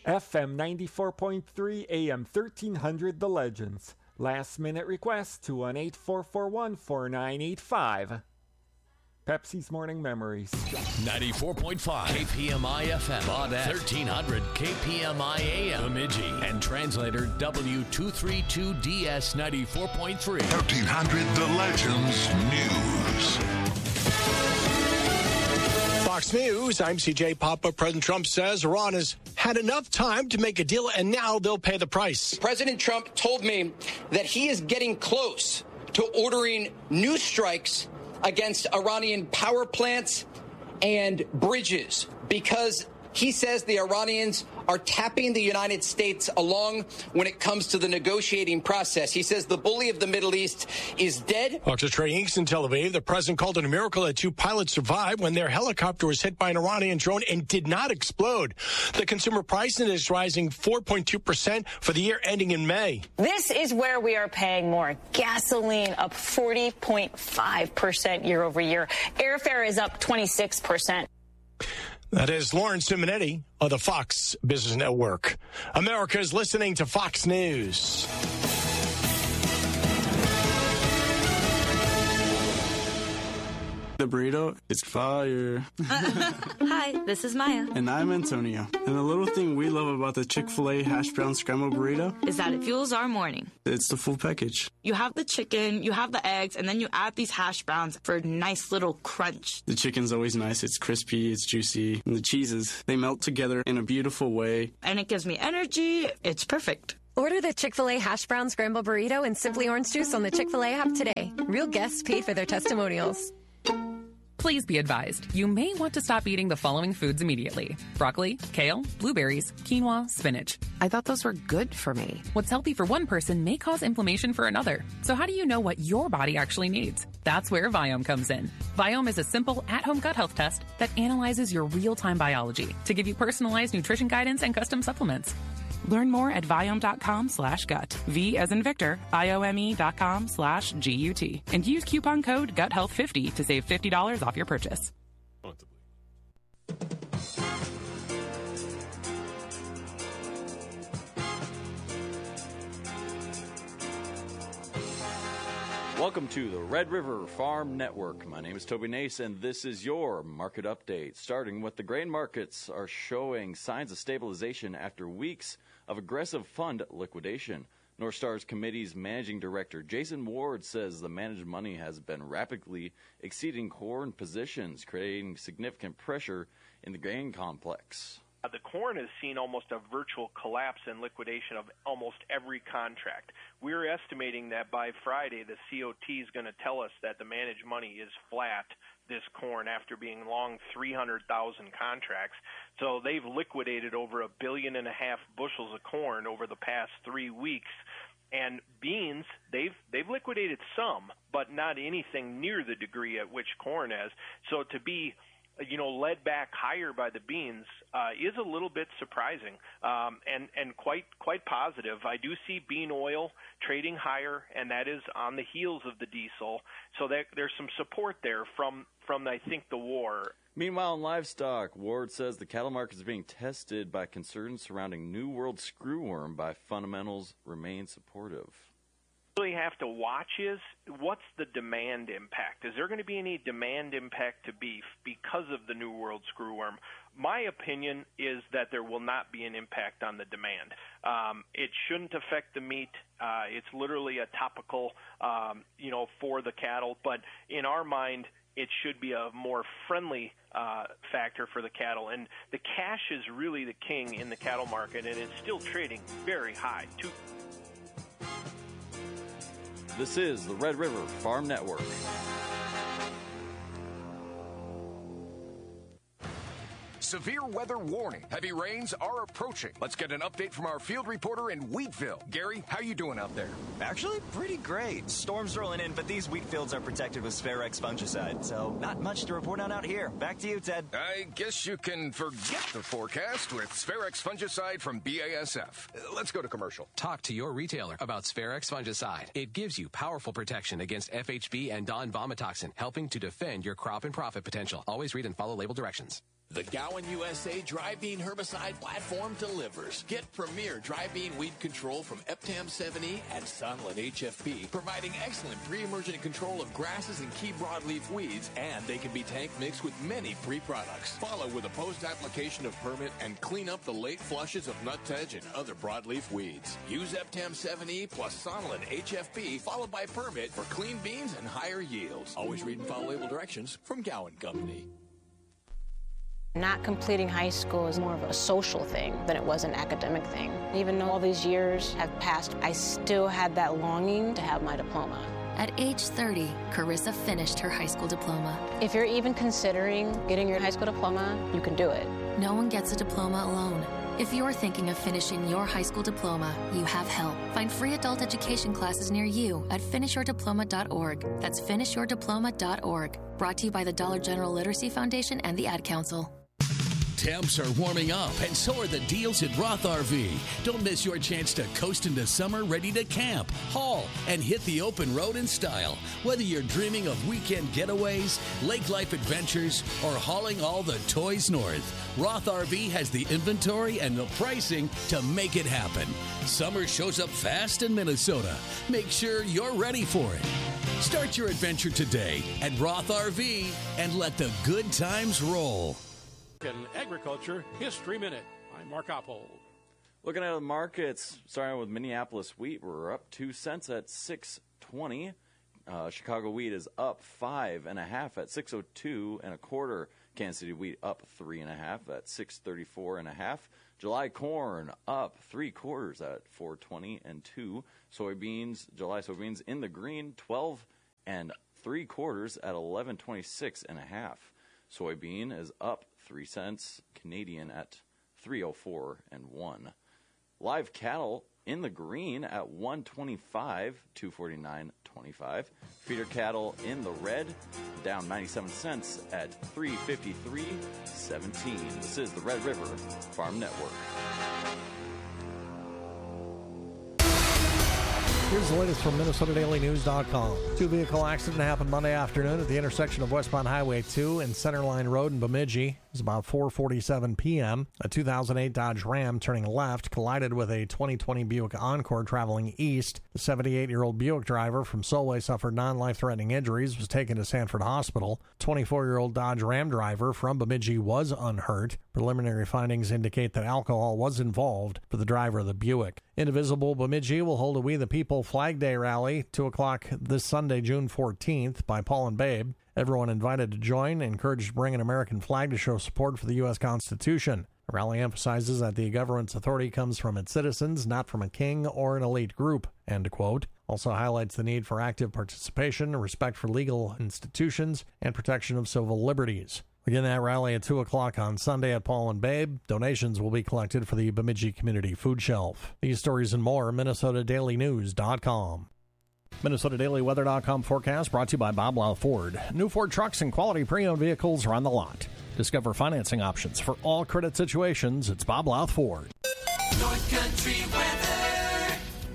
FM 94.3, AM 1300 The Legends. Last minute request 218-441-4985. Pepsi's Morning Memories. 94.5 KPMI FM, Baudette, 1300 KPMI AM, Bemidji, and translator W232DS 94.3. 1300 The Legends News. Fox News, I'm CJ Papa. President Trump says Iran has had enough time to make a deal, and now they'll pay the price. President Trump told me that he is getting close to ordering new strikes against Iranian power plants and bridges because he says the Iranians are tapping the United States along when it comes to the negotiating process. He says the bully of the Middle East is dead. Fox's Trey Hinks in Tel Aviv. The president called it a miracle that 2 pilots survived when their helicopter was hit by an Iranian drone and did not explode. The consumer price index is rising 4.2% for the year ending in May. This is where we are paying more. Gasoline up 40.5% year over year. Airfare is up 26%. That is Lauren Simonetti of the Fox Business Network. America is listening to Fox News. The burrito is fire. Hi, this is Maya. And I'm Antonio. And the little thing we love about the Chick-fil-A hash brown scrambled burrito is that it fuels our morning. It's the full package. You have the chicken, you have the eggs, and then you add these hash browns for a nice little crunch. The chicken's always nice. It's crispy, it's juicy. And the cheeses, they melt together in a beautiful way. And it gives me energy. It's perfect. Order the Chick-fil-A hash brown scrambled burrito and Simply Orange Juice on the Chick-fil-A app today. Real guests paid for their testimonials. Please be advised, you may want to stop eating the following foods immediately. Broccoli, kale, blueberries, quinoa, spinach. I thought those were good for me. What's healthy for one person may cause inflammation for another. So how do you know what your body actually needs? That's where Viome comes in. Viome is a simple, at-home gut health test that analyzes your real-time biology to give you personalized nutrition guidance and custom supplements. Learn more at Viome.com/gut. V as in Victor, IOME.com/GUT. And use coupon code GUTHEALTH50 to save $50 off your purchase. Welcome to the Red River Farm Network. My name is Toby Nace, and this is your market update. Starting with the grain markets are showing signs of stabilization after weeks of aggressive fund liquidation. North Star's committee's managing director, Jason Ward, says the managed money has been rapidly exceeding corn positions, creating significant pressure in the grain complex. The corn has seen almost a virtual collapse and liquidation of almost every contract. We're estimating that by Friday, the COT is going to tell us that the managed money is flat this corn after being long 300,000 contracts. So they've liquidated over 1.5 billion bushels of corn over the past 3 weeks. And beans, they've liquidated some, but not anything near the degree at which corn has. So to be led back higher by the beans is a little bit surprising and quite positive. I do see bean oil trading higher, and that is on the heels of the diesel. So there's some support there from I think the war. Meanwhile, in livestock, Ward says the cattle market is being tested by concerns surrounding New World screwworm, but fundamentals remain supportive. Really have to watch is what's the demand impact? Is there going to be any demand impact to beef because of the New World screwworm? My opinion is that there will not be an impact on the demand. It shouldn't affect the meat. It's literally a topical, for the cattle. But in our mind, it should be a more friendly factor for the cattle. And the cash is really the king in the cattle market, and it's still trading very high. This is the Red River Farm Network. Severe weather warning. Heavy rains are approaching. Let's get an update from our field reporter in Wheatville. Gary, how you doing out there? Actually, pretty great. Storms rolling in, but these wheat fields are protected with Spharex fungicide, so not much to report on out here. Back to you, Ted. I guess you can forget the forecast with Spharex fungicide from BASF. Let's go to commercial. Talk to your retailer about Spharex fungicide. It gives you powerful protection against FHB and Don vomitoxin, helping to defend your crop and profit potential. Always read and follow label directions. The Gowan USA Dry Bean Herbicide Platform delivers. Get premier dry bean weed control from Eptam 7E and Sunland HFP, providing excellent pre-emergent control of grasses and key broadleaf weeds, and they can be tank mixed with many pre-products. Follow with a post-application of permit and clean up the late flushes of nutsedge and other broadleaf weeds. Use Eptam 7E plus Sunland HFP followed by permit for clean beans and higher yields. Always read and follow label directions from Gowan Company. Not completing high school is more of a social thing than it was an academic thing. Even though all these years have passed, I still had that longing to have my diploma. At age 30, Carissa finished her high school diploma. If you're even considering getting your high school diploma, you can do it. No one gets a diploma alone. If you're thinking of finishing your high school diploma, you have help. Find free adult education classes near you at finishyourdiploma.org. That's finishyourdiploma.org. Brought to you by the Dollar General Literacy Foundation and the Ad Council. Temps are warming up, and so are the deals at Roth RV. Don't miss your chance to coast into summer ready to camp, haul, and hit the open road in style. Whether you're dreaming of weekend getaways, lake life adventures, or hauling all the toys north, Roth RV has the inventory and the pricing to make it happen. Summer shows up fast in Minnesota. Make sure you're ready for it. Start your adventure today at Roth RV and let the good times roll. Agriculture History Minute. I'm Mark Oppold. Looking at the markets, starting with Minneapolis wheat, we're up 2 cents at $6.20. Chicago wheat is up 5.5 at $6.02 1/4. Kansas City wheat up 3.5 at $6.34 1/2. July corn up 3/4 at $4.20 2. Soybeans, July soybeans in the green, 12 3/4 at $11.26 1/2. Soybean is up 3 cents Canadian at $3.04 1. Live cattle in the green at $125, $249.25. Feeder cattle in the red down 97 cents at $353.17. This is the Red River Farm Network. Here's the latest from MinnesotaDailyNews.com. 2-vehicle accident happened Monday afternoon at the intersection of westbound Highway 2 and Centerline Road in Bemidji. It was about 4:47 p.m. A 2008 Dodge Ram turning left collided with a 2020 Buick Encore traveling east. The 78-year-old Buick driver from Solway suffered non-life-threatening injuries, was taken to Sanford Hospital. 24-year-old Dodge Ram driver from Bemidji was unhurt. Preliminary findings indicate that alcohol was involved for the driver of the Buick. Indivisible Bemidji will hold a We the People Flag Day rally, 2 o'clock this Sunday, June 14th, by Paul and Babe. Everyone invited to join, encouraged to bring an American flag to show support for the U.S. Constitution. The rally emphasizes that the government's authority comes from its citizens, not from a king or an elite group, end quote. Also highlights the need for active participation, respect for legal institutions, and protection of civil liberties. Again, that rally at 2 o'clock on Sunday at Paul and Babe. Donations will be collected for the Bemidji Community Food Shelf. These stories and more, MinnesotaDailyNews.com. MinnesotaDailyWeather.com forecast brought to you by Bob Lau Ford. New Ford trucks and quality pre-owned vehicles are on the lot. Discover financing options for all credit situations. It's Bob Lau Ford. North Country weather.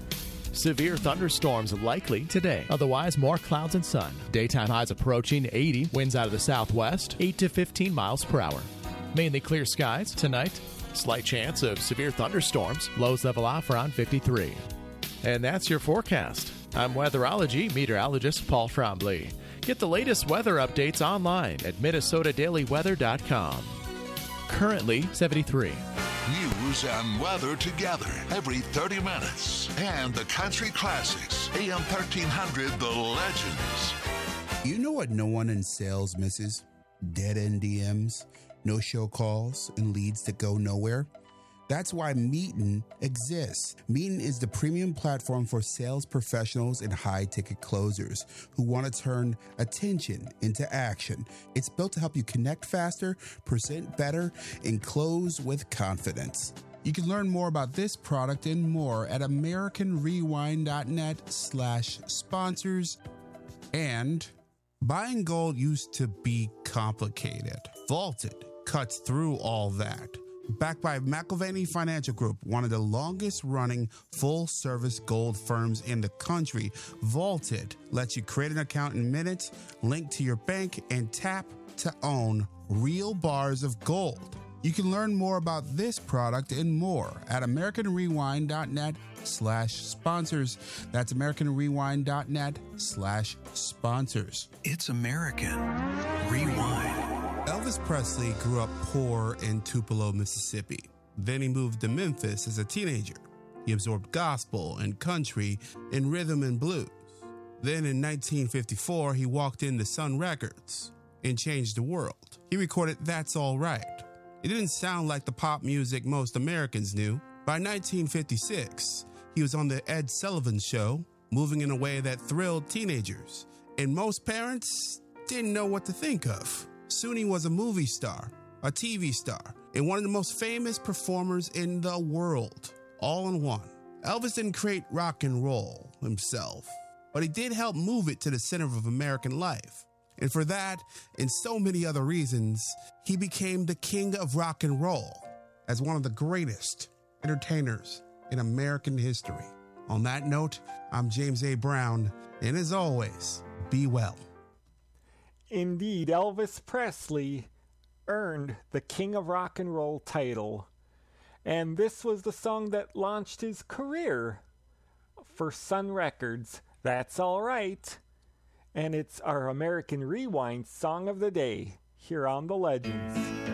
Severe thunderstorms likely today. Otherwise, more clouds and sun. Daytime highs approaching 80. Winds out of the southwest, 8 to 15 miles per hour. Mainly clear skies tonight. Slight chance of severe thunderstorms. Lows level off around 53. And that's your forecast. I'm weatherology meteorologist Paul Trombley. Get the latest weather updates online at MinnesotaDailyWeather.com. Currently 73. News and weather together every 30 minutes. And the country classics. AM 1300, The Legends. You know what no one in sales misses? Dead-end DMs, no-show calls, and leads that go nowhere. That's why Meetin exists. Meetin is the premium platform for sales professionals and high-ticket closers who want to turn attention into action. It's built to help you connect faster, present better, and close with confidence. You can learn more about this product and more at AmericanRewind.net/sponsors. And buying gold used to be complicated. Vaulted cuts through all that. Backed by McIlvaney Financial Group, one of the longest-running full-service gold firms in the country, Vaulted lets you create an account in minutes, link to your bank, and tap to own real bars of gold. You can learn more about this product and more at AmericanRewind.net/sponsors. That's AmericanRewind.net/sponsors. It's American Rewind. Elvis Presley grew up poor in Tupelo, Mississippi. Then he moved to Memphis as a teenager. He absorbed gospel and country and rhythm and blues. Then in 1954, he walked into Sun Records and changed the world. He recorded That's All Right. It didn't sound like the pop music most Americans knew. By 1956, he was on the Ed Sullivan Show, moving in a way that thrilled teenagers, and most parents didn't know what to think of. Soon he was a movie star, a TV star, and one of the most famous performers in the world, all in one. Elvis didn't create rock and roll himself, but he did help move it to the center of American life. And for that, and so many other reasons, he became the king of rock and roll as one of the greatest entertainers in American history. On that note, I'm James A. Brown, and as always, be well. Indeed, Elvis Presley earned the King of Rock and Roll title. And this was the song that launched his career for Sun Records. That's All Right. And it's our American Rewind song of the day here on The Legends.